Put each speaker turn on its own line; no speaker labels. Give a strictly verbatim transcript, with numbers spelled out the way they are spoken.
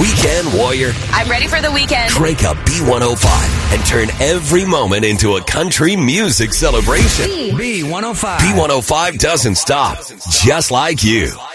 Weekend warrior.
I'm ready for the weekend.
Crank up B one oh five and turn every moment into a country music celebration.
B one oh five.
B one oh five doesn't stop, just like you.